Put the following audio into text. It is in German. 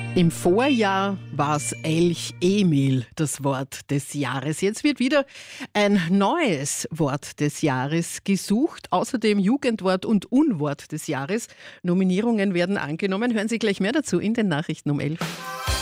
Im Vorjahr war es Elch-Emil, das Wort des Jahres. Jetzt wird wieder ein neues Wort des Jahres gesucht. Außerdem Jugendwort und Unwort des Jahres. Nominierungen werden angenommen. Hören Sie gleich mehr dazu in den Nachrichten um 11.